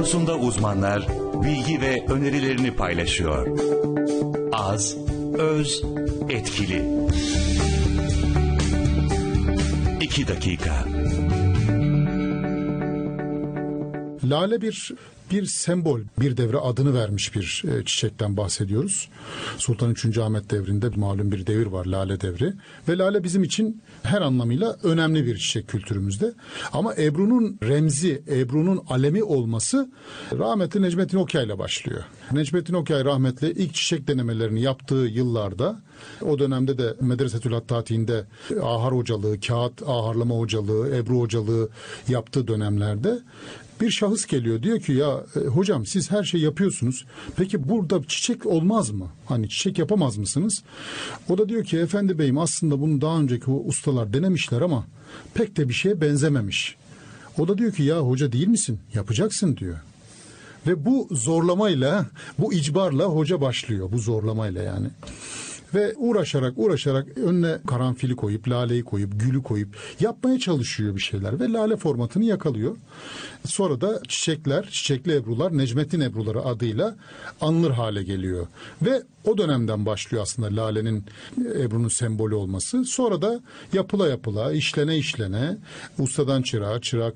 konusunda uzmanlar bilgi ve önerilerini paylaşıyor. Az, öz, etkili. 2 dakika. Lale bir sembol, bir devre adını vermiş bir çiçekten bahsediyoruz. Sultan 3. Ahmet devrinde malum bir devir var, Lale devri. Ve lale bizim için her anlamıyla önemli bir çiçek kültürümüzde. Ama Ebru'nun remzi, Ebru'nun alemi olması rahmetli Necmettin Okyay ile başlıyor. Necmettin Okyay rahmetli ilk çiçek denemelerini yaptığı yıllarda, o dönemde de Medresetül Hattati'nde ahar hocalığı, kağıt aharlama hocalığı, Ebru hocalığı yaptığı dönemlerde bir şahıs geliyor, diyor ki ya hocam siz her şeyi yapıyorsunuz. Peki burada çiçek olmaz mı? Hani çiçek yapamaz mısınız? O da diyor ki efendi beyim aslında bunu daha önceki ustalar denemişler ama pek de bir şeye benzememiş. O da diyor ki ya hoca değil misin? Yapacaksın diyor. Ve bu zorlamayla, bu icbarla hoca başlıyor, bu zorlamayla yani. Ve uğraşarak önüne karanfili koyup, laleyi koyup, gülü koyup yapmaya çalışıyor bir şeyler. Ve lale formatını yakalıyor. Sonra da çiçekli ebrular, Necmettin Ebruları adıyla anılır hale geliyor. Ve o dönemden başlıyor aslında lalenin, Ebru'nun sembolü olması. Sonra da yapıla, işlene, ustadan çırağa,